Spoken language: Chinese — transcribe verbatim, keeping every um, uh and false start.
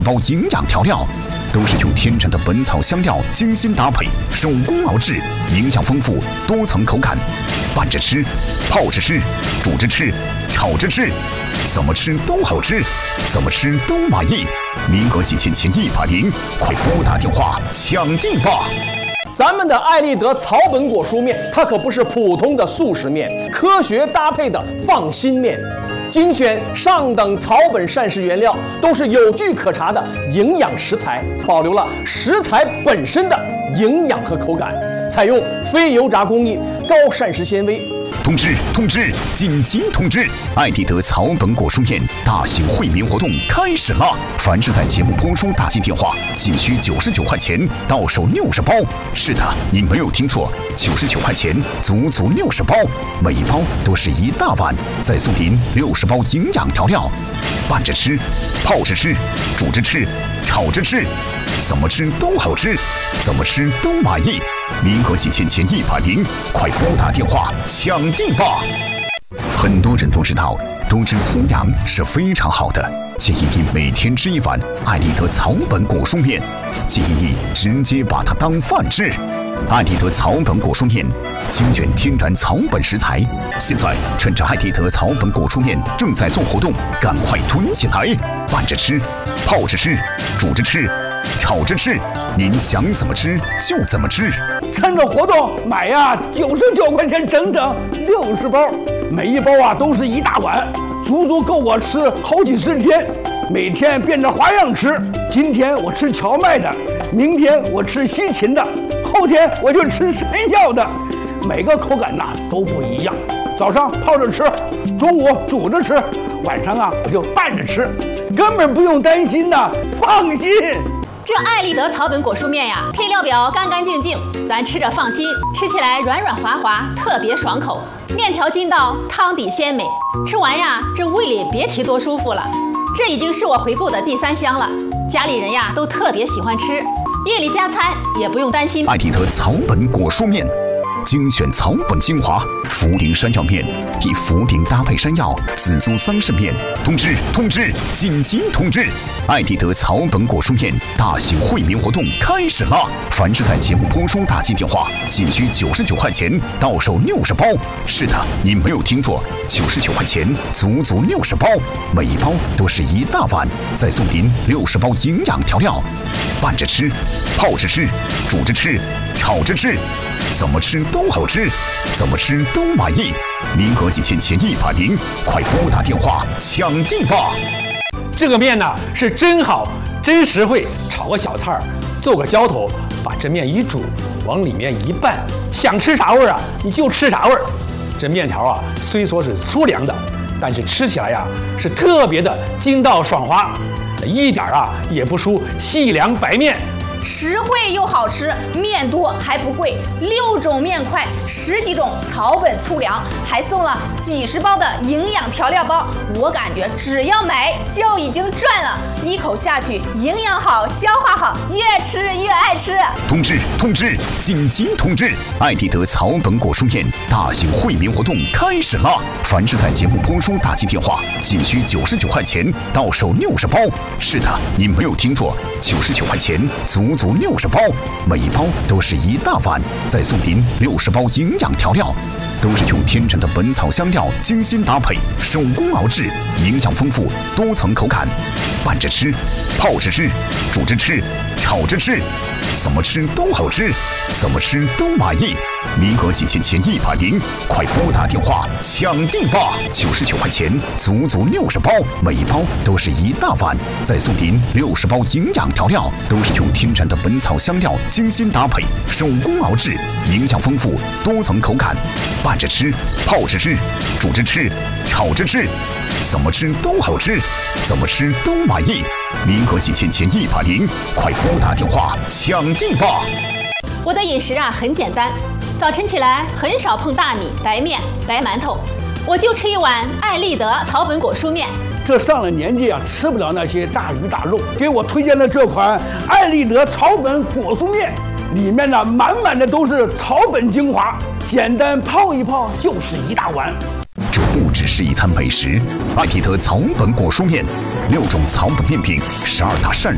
包营养调料，都是用天然的本草香料精心搭配，手工熬制，营养丰富，多层口感。拌着吃，泡着吃，煮着吃，炒着吃，怎么吃都好吃，怎么吃都满意。名额仅限前一百名，快拨打电话抢订吧！ 咱们的艾丽德草本果蔬面，它可不是普通的速食面，科学搭配的放心面，精选上等草本膳食原料，都是有据可查的营养食材，保留了食材本身的营养和口感，采用非油炸工艺，高膳食纤维。 通知通知，紧急通知！艾丽德草本果蔬面大型惠民活动开始了，凡是在节目播出打进电话，仅需九十九块钱，到手六十包。是的，你没有听错，九十九块钱，足足六十包，每一包都是一大碗，再送您六十包营养调料，拌着吃，泡着吃，煮着吃，炒着吃，怎么吃都好吃，怎么吃都满意。名额仅限前一百名，快拨打电话抢订吧！很多人都知道，多吃粗粮是非常好的，建议你每天吃一碗艾丽德草本果蔬面，建议你直接把它当饭吃。艾丽德草本果蔬面精选天然草本食材，现在趁着艾丽德草本果蔬面正在做活动，赶快囤起来！拌着吃，泡着吃，煮着吃，炒着吃，您想怎么吃就怎么吃。 趁着活动买呀，九十九块钱整整六十包，每一包啊都是一大碗，足足够我吃好几十天。每天变着花样吃，今天我吃荞麦的，明天我吃西芹的，后天我就吃山药的，每个口感呐都不一样。早上泡着吃，中午煮着吃，晚上啊我就拌着吃，根本不用担心呐，放心。 这艾丽德草本果蔬面呀，配料表干干净净，咱吃着放心，吃起来软软滑滑，特别爽口。面条筋道，汤底鲜美，吃完呀，这胃里别提多舒服了。这已经是我回购的第三箱了，家里人呀都特别喜欢吃，夜里加餐也不用担心。 艾丽德草本果蔬面，精选草本精华，茯苓山药面，以茯苓搭配山药，紫苏桑葚面。通知通知，紧急通知！艾丽德草本果蔬面大型惠民活动开始了，凡是在节目播出打进电话，仅需九十九块钱，到手六十包。是的，你没有听错，九十九块钱，足足六十包，每一包都是一大碗，再送您六十包营养调料，拌着吃，泡着吃，煮着吃，炒着吃，怎么吃都好吃，怎么吃都满意。名额仅限前一百名，快拨打电话抢订吧！ 这个面呢是真好，真实惠，炒个小菜儿，做个浇头，把这面一煮，往里面一拌，想吃啥味儿啊你就吃啥味儿。这面条啊虽说是粗粮的，但是吃起来呀是特别的筋道爽滑，一点啊也不输细粮白面。 实惠又好吃，面多还不贵，六种面块，十几种草本粗粮，还送了几十包的营养调料包。我感觉只要买就已经赚了，一口下去，营养好，消化好，越吃越爱吃。 通知通知，紧急通知！艾丽德草本果蔬面大型惠民活动开始了，凡是在节目播出打进电话，仅需九十九块钱，到手六十包。是的，你没有听错，九十九块钱，足足六十包，每一包都是一大碗，再送您六十包营养调料，都是用天然的本草香料精心搭配，手工熬制，营养丰富，多层口感。拌着吃，泡着吃，煮着吃，炒着吃，怎么吃都好吃，怎么吃都满意。名额仅限前一百名，快拨打电话抢订吧！九十九块钱，足足六十包，每一包都是一大碗，再送您六十包营养调料，都是用天然的本草香料精心搭配，手工熬制，营养丰富，多层口感。拌着吃，泡着吃，煮着吃，炒着吃，怎么吃都好吃，怎么吃都满意。名额仅限前一百名，快拨打电话抢订吧！ 我的饮食啊很简单，早晨起来很少碰大米、白面、白馒头，我就吃一碗艾丽德草本果蔬面。 这上了年纪啊，吃不了那些大鱼大肉，给我推荐了这款艾丽德草本果蔬面，里面呢满满的都是草本精华，简单泡一泡就是一大碗。 这不只是一餐美食，艾丽德草本果蔬面，六种草本面品，十二大膳